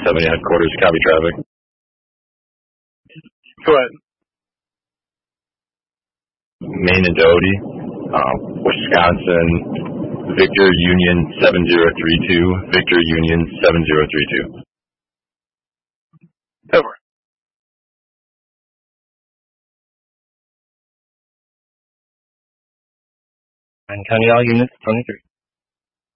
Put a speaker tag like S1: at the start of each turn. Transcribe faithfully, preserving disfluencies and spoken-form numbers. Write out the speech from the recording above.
S1: seventy headquarters, copy traffic.
S2: Go ahead.
S1: Maine and Doty, uh, Wisconsin, Victor Union seven zero three two, Victor Union seven zero three two.
S2: Over.
S3: And County all units twenty-three.